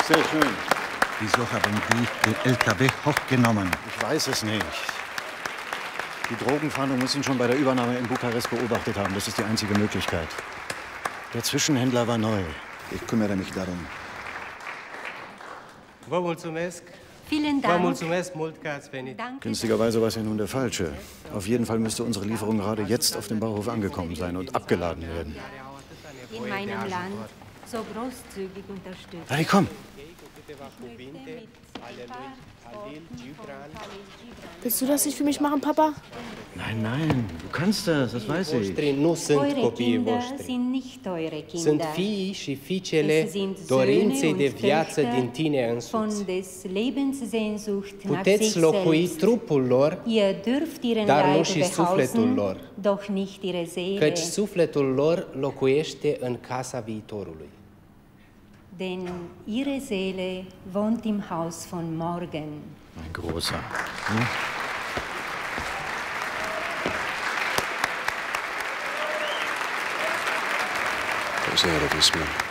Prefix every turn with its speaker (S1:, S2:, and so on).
S1: Sehr schön.
S2: Wieso haben die den LKW hochgenommen?
S1: Ich weiß es nicht. Die Drogenfahndung muss ihn schon bei der Übernahme in Bukarest beobachtet haben. Das ist die einzige Möglichkeit. Der Zwischenhändler war neu. Ich kümmere mich darum.
S3: Vielen Dank.
S1: Günstigerweise war es ja nun der Falsche. Auf jeden Fall müsste unsere Lieferung gerade jetzt auf dem Bauhof angekommen sein und abgeladen werden.
S3: In meinem Land so großzügig unterstützt.
S1: Dani, komm!
S4: Willst du das nicht für mich machen, Papa?
S1: Nein, nein, du kannst das weiß ich.
S3: Eure Kinder sind nicht eure Kinder.
S5: Sunt fiii și fiicele dorinței de viață din tine însuți.
S3: Von des Lebenssehnsucht nach
S5: Puteți
S3: sich
S5: locui
S3: selbst.
S5: trupul lor,
S3: Ihr dürft ihren
S5: dar nu
S3: Leib
S5: și sufletul
S3: behalten,
S5: lor,
S3: doch nicht ihre Seele.
S5: căci sufletul lor locuiește în casa viitorului.
S3: Denn ihre Seele wohnt im Haus von morgen.
S1: Ein großer.
S6: Großer Herr Wiesmann.